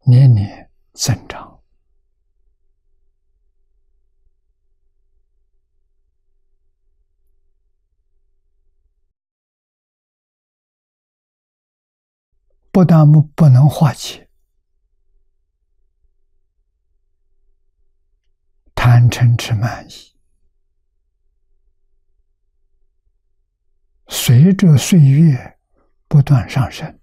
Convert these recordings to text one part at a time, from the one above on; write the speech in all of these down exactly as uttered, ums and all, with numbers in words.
年年增长。不但不不能化解贪嗔痴慢疑，随着岁月不断上升，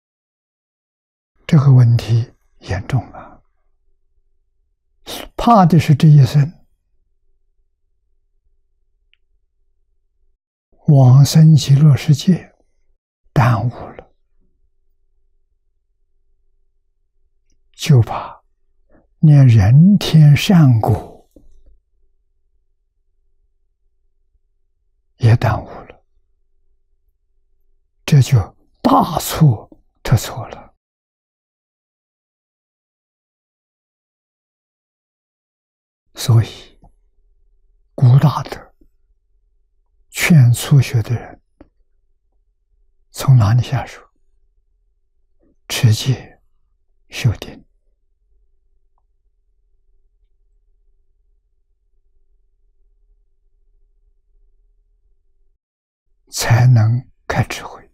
这个问题严重了。怕的是这一生往生极乐世界耽误了，就怕连人天善果也耽误了，这就大错特错了。所以古大德劝初学的人从哪里下手？持戒修定，才能开智慧。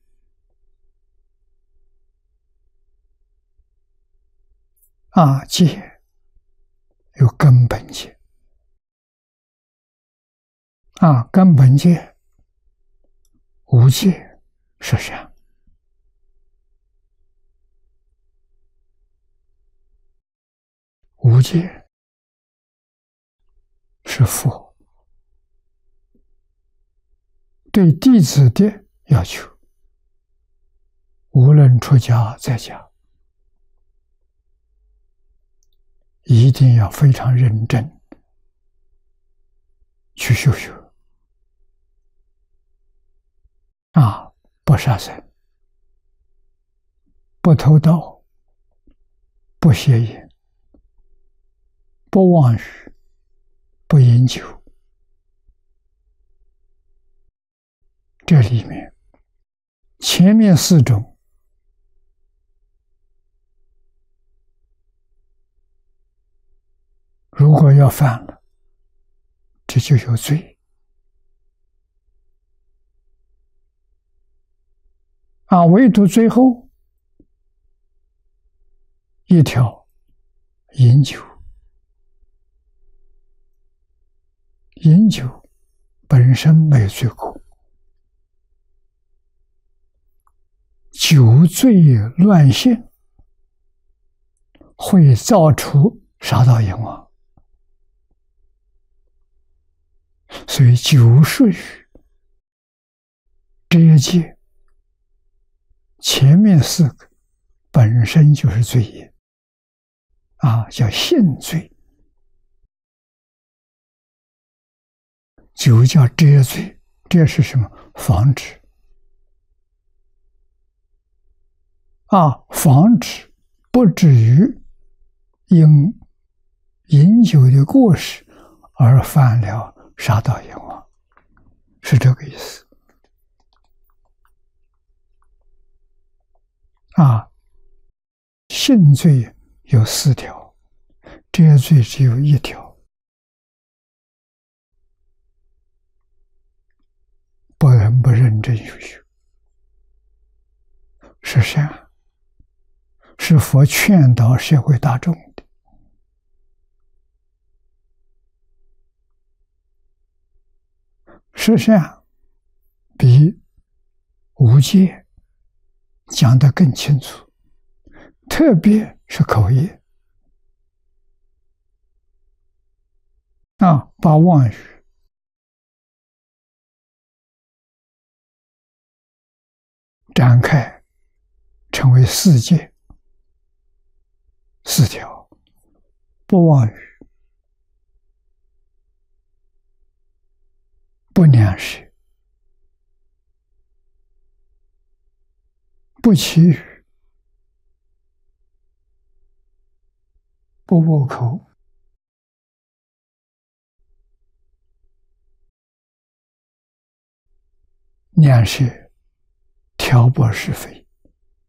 啊，戒有根本戒。啊，根本戒无戒是善，无戒是佛对弟子的要求，无论出家在家，一定要非常认真去修学。啊，不杀生，不偷盗，不邪淫，不妄语，不饮酒。这里面前面四种如果要犯了，这就有罪。啊，唯独最后一条饮酒，饮酒本身没有罪过，酒醉乱性会造出杀盗淫妄，所以酒属于这一戒。前面四个本身就是罪业，啊，叫性罪，酒叫遮罪，这是什么？防止，啊，防止不至于因饮酒的过失而犯了杀盗淫妄，是这个意思。啊，性罪有四条，遮罪只有一条，不能不认真修修。是善，是佛劝导社会大众的。是善比无戒讲得更清楚，特别是口业啊，把妄语展开，成为四戒四条：不妄语，不两舌，不绮语，不恶口，两舌挑拨是非。